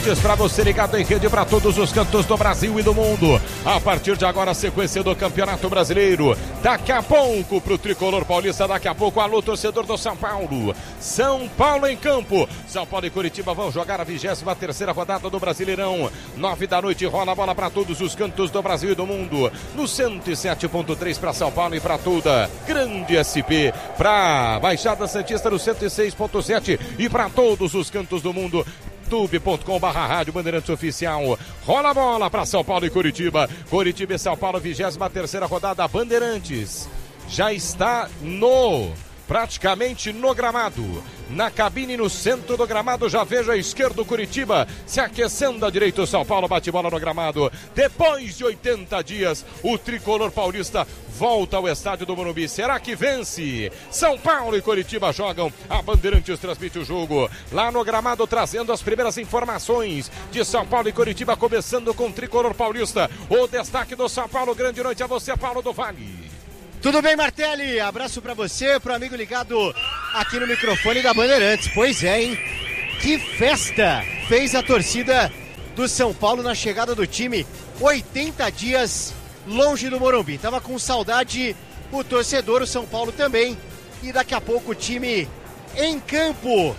Bandeirantes, para você ligado em rede para todos os cantos do Brasil e do mundo. A partir de agora, a sequência do Campeonato Brasileiro. Daqui a pouco pro Tricolor Paulista, daqui a pouco alô, torcedor do São Paulo. São Paulo em campo. São Paulo e Curitiba vão jogar a 23ª rodada do Brasileirão. 9 da noite, rola a bola para todos os cantos do Brasil e do mundo. No 107.3 para São Paulo e para toda Grande SP. Para Baixada Santista no 106.7 e para todos os cantos do mundo. youtube.com/rádio Bandeirantes Oficial. Rola a bola para São Paulo e Curitiba. Curitiba e São Paulo, 23ª rodada. Bandeirantes já está praticamente no gramado, na cabine no centro do gramado. Já vejo a esquerda o Curitiba se aquecendo, a direita o São Paulo bate bola no gramado. Depois de 80 dias, o Tricolor Paulista volta ao estádio do Morumbi. Será que vence? São Paulo e Curitiba jogam. A Bandeirantes transmite o jogo lá no gramado, trazendo as primeiras informações de São Paulo e Curitiba, começando com o Tricolor Paulista. O destaque do São Paulo. Grande noite a você, Paulo do Vale. Tudo bem, Martelli? Abraço pra você, pro amigo ligado aqui no microfone da Bandeirantes. Pois é, hein? Que festa fez a torcida do São Paulo na chegada do time. 80 dias longe do Morumbi. Tava com saudade o torcedor, o São Paulo também. E daqui a pouco o time em campo,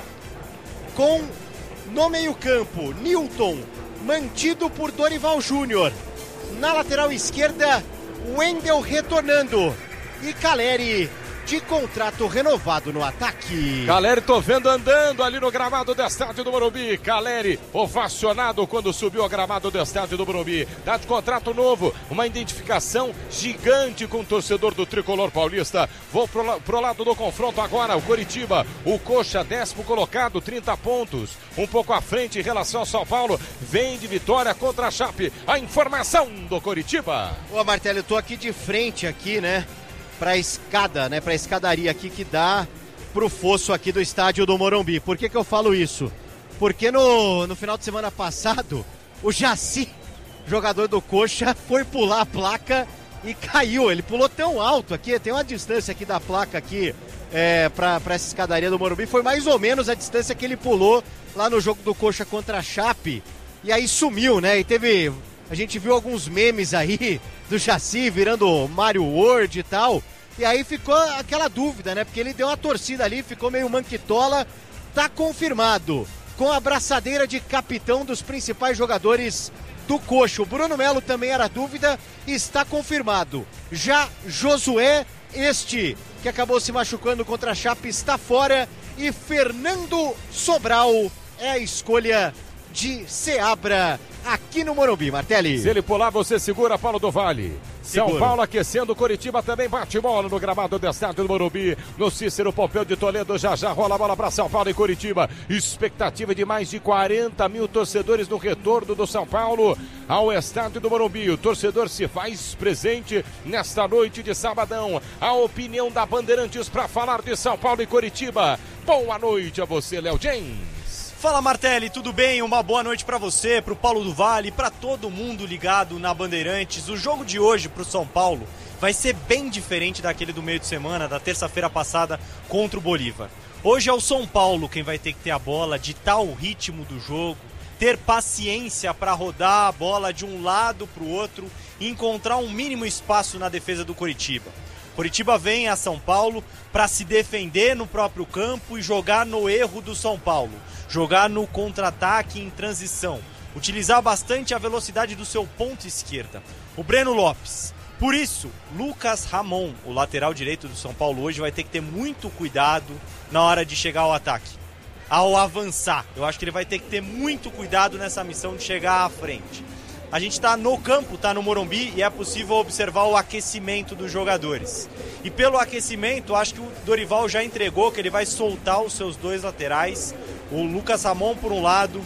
com no meio-campo, Newton, mantido por Dorival Júnior. Na lateral esquerda, Wendel retornando. E Caleri de contrato renovado no ataque. Caleri, tô vendo andando ali no gramado do estádio do Morumbi. Caleri, ovacionado quando subiu ao gramado do estádio do Morumbi. Tá de contrato novo, uma identificação gigante com o torcedor do Tricolor Paulista. Vou pro lado do confronto agora, o Curitiba. O Coxa, 10º colocado, 30 pontos. Um pouco à frente em relação ao São Paulo. Vem de vitória contra a Chape. A informação do Curitiba. Ô, Martelli, eu tô aqui de frente aqui, né? Pra escada, né? Pra escadaria aqui que dá pro fosso aqui do estádio do Morumbi. Por que eu falo isso? Porque no final de semana passado, o Jaci, jogador do Coxa, foi pular a placa e caiu. Ele pulou tão alto aqui, tem uma distância aqui da placa aqui pra essa escadaria do Morumbi. Foi mais ou menos a distância que ele pulou lá no jogo do Coxa contra a Chape. E aí sumiu, né? E a gente viu alguns memes aí do Jaci virando Mario World e tal. E aí ficou aquela dúvida, né? Porque ele deu uma torcida ali, ficou meio manquitola. Tá confirmado, com a abraçadeira de capitão dos principais jogadores do Coxa. O Bruno Melo também era dúvida, está confirmado. Já Josué, este que acabou se machucando contra a Chape, está fora. E Fernando Sobral é a escolha de Seabra aqui no Morumbi, Martelli. Se ele pular, você segura, Paulo do Vale. São Paulo aquecendo, Curitiba também bate bola no gramado do estádio do Morumbi. No Cícero Pompeu de Toledo, já rola a bola para São Paulo e Curitiba. Expectativa de mais de 40 mil torcedores no retorno do São Paulo ao estádio do Morumbi. O torcedor se faz presente nesta noite de sabadão. A opinião da Bandeirantes para falar de São Paulo e Curitiba. Boa noite a você, Léo James. Fala, Martelli, tudo bem? Uma boa noite pra você, pro Paulo do Vale, pra todo mundo ligado na Bandeirantes. O jogo de hoje pro São Paulo vai ser bem diferente daquele do meio de semana, da terça-feira passada contra o Bolívar. Hoje é o São Paulo quem vai ter que ter a bola, ditar o ritmo do jogo, ter paciência para rodar a bola de um lado pro outro e encontrar um mínimo espaço na defesa do Curitiba. Curitiba vem a São Paulo para se defender no próprio campo e jogar no erro do São Paulo. Jogar no contra-ataque em transição. Utilizar bastante a velocidade do seu ponto esquerda. O Breno Lopes. Por isso, Lucas Ramon, o lateral direito do São Paulo hoje, vai ter que ter muito cuidado na hora de chegar ao ataque. Ao avançar. Eu acho que ele vai ter que ter muito cuidado nessa missão de chegar à frente. A gente está no campo, está no Morumbi e é possível observar o aquecimento dos jogadores. E pelo aquecimento, acho que o Dorival já entregou que ele vai soltar os seus dois laterais. O Lucas Ramon por um lado,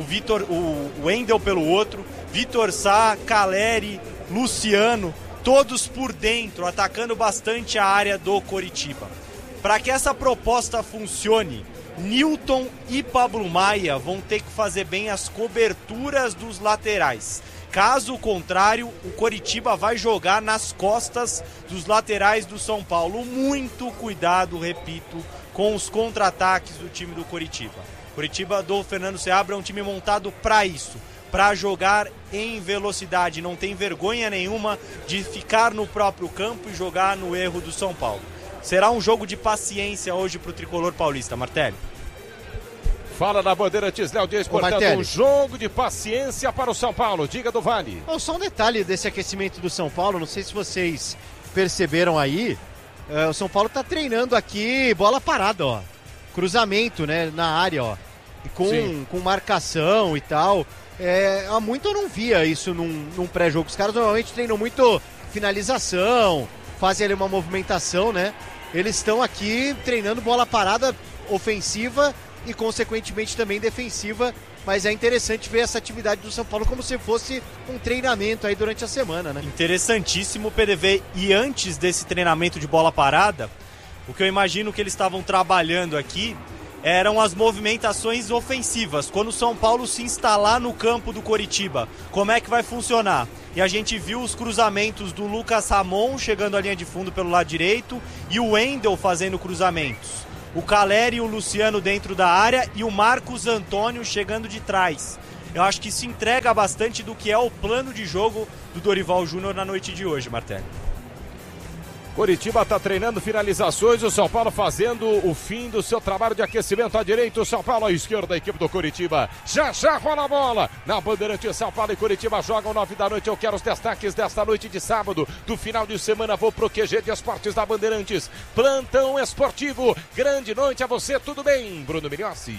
o Wendel pelo outro, Vitor Sá, Caleri, Luciano, todos por dentro, atacando bastante a área do Coritiba. Para que essa proposta funcione, Newton e Pablo Maia vão ter que fazer bem as coberturas dos laterais. Caso contrário, o Coritiba vai jogar nas costas dos laterais do São Paulo. Muito cuidado, repito, com os contra-ataques do time do Coritiba. Curitiba do Fernando Seabra é um time montado para isso, para jogar em velocidade, não tem vergonha nenhuma de ficar no próprio campo e jogar no erro do São Paulo. Será um jogo de paciência hoje para o tricolor paulista, Martelli. Fala da Bandeirantes, Léo Dias, portanto, um jogo de paciência para o São Paulo. Diga do Vale. Só um detalhe desse aquecimento do São Paulo, não sei se vocês perceberam aí, o São Paulo tá treinando aqui bola parada, ó. Cruzamento, né, na área, ó. Com marcação e tal. Há muito eu não via isso num pré-jogo. Os caras normalmente treinam muito finalização, fazem ali uma movimentação, né? Eles estão aqui treinando bola parada ofensiva e consequentemente também defensiva, mas é interessante ver essa atividade do São Paulo como se fosse um treinamento aí durante a semana, né? Interessantíssimo, PDV. E antes desse treinamento de bola parada, o que eu imagino que eles estavam trabalhando aqui eram as movimentações ofensivas. Quando o São Paulo se instalar no campo do Coritiba, como é que vai funcionar? E a gente viu os cruzamentos do Lucas Ramon chegando à linha de fundo pelo lado direito e o Wendel fazendo cruzamentos. O Caleri e o Luciano dentro da área e o Marcos Antônio chegando de trás. Eu acho que isso entrega bastante do que é o plano de jogo do Dorival Júnior na noite de hoje, Martelli. Coritiba está treinando finalizações, o São Paulo fazendo o fim do seu trabalho de aquecimento à direita, o São Paulo à esquerda, a equipe do Coritiba. Já rola a bola na Bandeirante. São Paulo e Coritiba jogam 9 da noite. Eu quero os destaques desta noite de sábado, do final de semana. Vou pro QG de Esportes da Bandeirantes. Plantão esportivo, grande noite a você, tudo bem, Bruno Migliossi?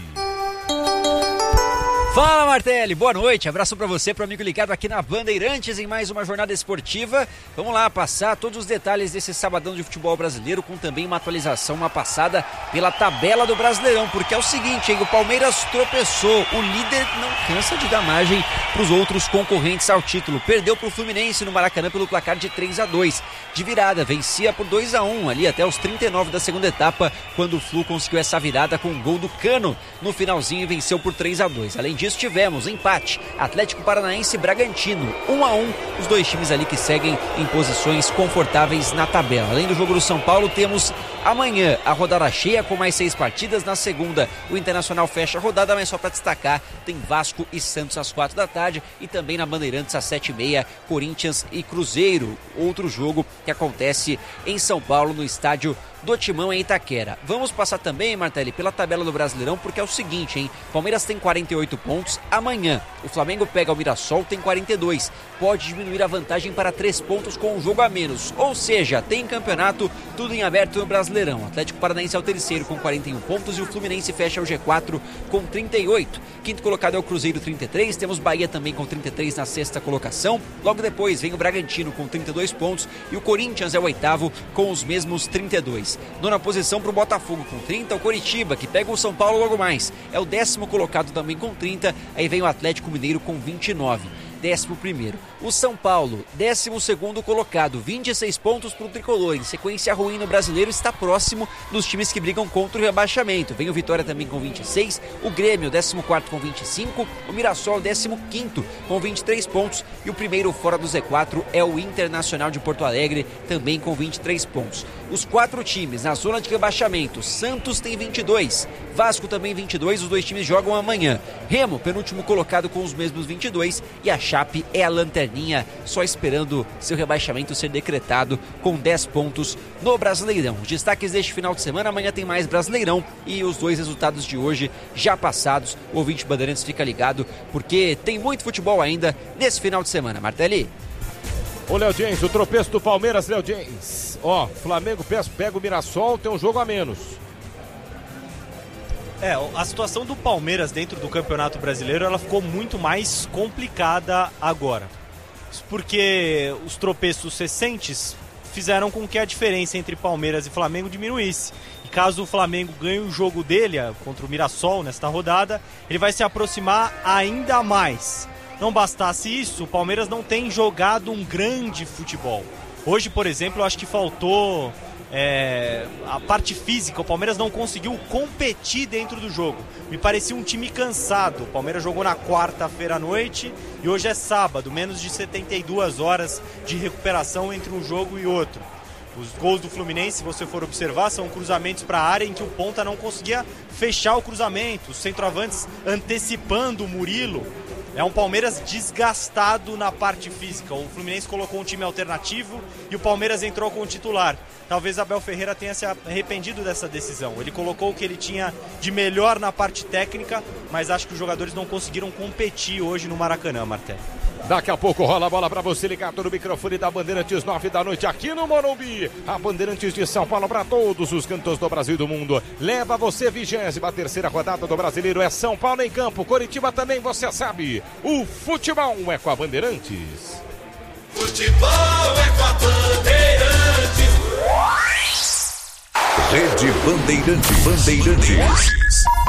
Fala, Martelli, boa noite, abraço pra você, pro amigo ligado aqui na Bandeirantes em mais uma jornada esportiva. Vamos lá passar todos os detalhes desse sabadão de futebol brasileiro, com também uma atualização, uma passada pela tabela do Brasileirão, porque é o seguinte, hein, o Palmeiras tropeçou, o líder não cansa de dar margem pros outros concorrentes ao título, perdeu pro Fluminense no Maracanã pelo placar de 3-2, de virada, vencia por 2-1 ali até os 39 da segunda etapa, quando o Flu conseguiu essa virada com o gol do Cano no finalzinho e venceu por 3-2. Além disso, tivemos empate, Atlético Paranaense e Bragantino, 1-1, os dois times ali que seguem em posições confortáveis na tabela. Além do jogo do São Paulo, temos amanhã a rodada cheia com mais 6 partidas, na segunda o Internacional fecha a rodada, mas só para destacar, tem Vasco e Santos às 4 da tarde e também na Bandeirantes às 7h30, Corinthians e Cruzeiro, outro jogo que acontece em São Paulo no estádio do Timão em Itaquera. Vamos passar também, Martelli, pela tabela do Brasileirão, porque é o seguinte, hein? Palmeiras tem 48 pontos, amanhã o Flamengo pega o Mirassol, tem 42, pode diminuir a vantagem para 3 pontos com um jogo a menos, ou seja, tem campeonato, tudo em aberto no Brasileirão. O Atlético Paranaense é o terceiro com 41 pontos e o Fluminense fecha o G4 com 38. Quinto colocado é o Cruzeiro, 33, temos Bahia também com 33 na sexta colocação, logo depois vem o Bragantino com 32 pontos e o Corinthians é o oitavo com os mesmos 32. Nona posição para o Botafogo com 30, o Coritiba, que pega o São Paulo logo mais, é o 10º colocado também com 30, aí vem o Atlético Mineiro com 29. 11º. O São Paulo, 12º colocado, 26 pontos para o Tricolor, em sequência ruim no Brasileiro, está próximo dos times que brigam contra o rebaixamento. Vem o Vitória também com 26, o Grêmio, 14º com 25, o Mirassol, 15º com 23 pontos e o primeiro fora do Z4 é o Internacional de Porto Alegre, também com 23 pontos. Os 4 times na zona de rebaixamento, Santos tem 22, Vasco também 22, os dois times jogam amanhã. Remo, penúltimo colocado com os mesmos 22 e a Chape é a lanterninha, só esperando seu rebaixamento ser decretado com 10 pontos no Brasileirão. Os destaques deste final de semana, amanhã tem mais Brasileirão e os 2 resultados de hoje já passados. O ouvinte Bandeirantes fica ligado porque tem muito futebol ainda nesse final de semana. Martelli. Ô Léo James, o tropeço do Palmeiras, Léo James. Ó, Flamengo pega o Mirassol, tem um jogo a menos. A situação do Palmeiras dentro do Campeonato Brasileiro, ela ficou muito mais complicada agora. Porque os tropeços recentes fizeram com que a diferença entre Palmeiras e Flamengo diminuísse. E caso o Flamengo ganhe o jogo dele contra o Mirassol nesta rodada, ele vai se aproximar ainda mais. Não bastasse isso, o Palmeiras não tem jogado um grande futebol. Hoje, por exemplo, eu acho que faltou a parte física. O Palmeiras não conseguiu competir dentro do jogo. Me parecia um time cansado. O Palmeiras jogou na quarta-feira à noite e hoje é sábado, menos de 72 horas de recuperação entre um jogo e outro. Os gols do Fluminense, se você for observar, são cruzamentos para a área em que o ponta não conseguia fechar o cruzamento. Os centroavantes antecipando o Murilo. É um Palmeiras desgastado na parte física. O Fluminense colocou um time alternativo e o Palmeiras entrou com o titular. Talvez Abel Ferreira tenha se arrependido dessa decisão. Ele colocou o que ele tinha de melhor na parte técnica, mas acho que os jogadores não conseguiram competir hoje no Maracanã, Martelli. Daqui a pouco rola a bola para você ligado no microfone da Bandeirantes, 9 da noite aqui no Morumbi. A Bandeirantes de São Paulo para todos os cantos do Brasil e do mundo. Leva você 23ª rodada do Brasileiro. É São Paulo em campo, Coritiba também, você sabe. O futebol é com a Bandeirantes. Futebol é com a Bandeirantes. Rede Bandeirantes.